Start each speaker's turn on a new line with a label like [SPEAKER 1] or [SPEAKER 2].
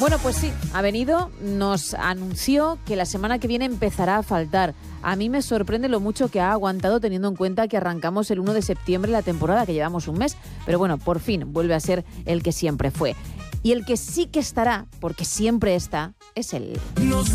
[SPEAKER 1] Bueno, pues sí, ha venido, nos anunció que la semana que viene empezará a faltar. A mí me sorprende lo mucho que ha aguantado, teniendo en cuenta que arrancamos el 1 de septiembre la temporada, que llevamos un mes. Pero bueno, por fin vuelve a ser el que siempre fue. Y el que sí que estará, porque siempre está, es él.
[SPEAKER 2] Nos